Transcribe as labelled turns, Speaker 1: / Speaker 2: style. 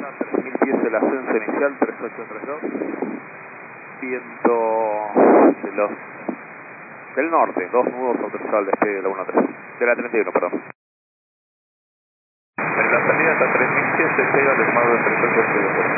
Speaker 1: 3000 pies el ascenso inicial, 3832. Viento del norte, 2 nudos autorizado al despegue de la 13. De la 31, perdón.
Speaker 2: En la salida hasta 3000 pies despega el desmado de 3832.